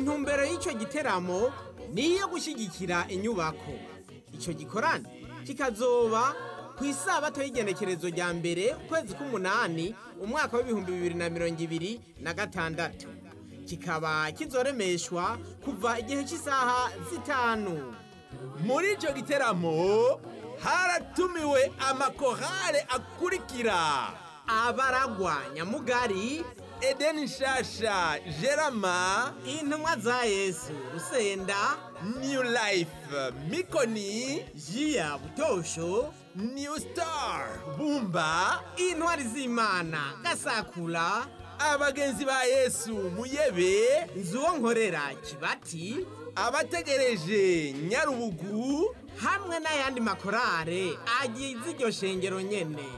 intumbero y'ico giteramo ni iyo gushyigikira inyubako. Ico gikorane kikazoba ku isabato y'igenekerezo rya mbere ukwezi k'umunani umwaka w'ibihumbi 2026, kikaba kizoremeshwa kuva igihe cy'isaha 5. Muri ico giteramo haratumiwe amakorale akurikira: Abaragwa Nyamugari, Eden Nshasha Jerama, Intumwa za Yesu Rusenda, New Life Mikoni, Jia Butosho, New Star Bumba, Intwari z'Imana Gasakura, abagenzi ba Yesu Muyebe, Nzuwonkorera Kibati, abategereje Nyarubugu, hamwe n'ayandi makorale agize iryo shengero nyene.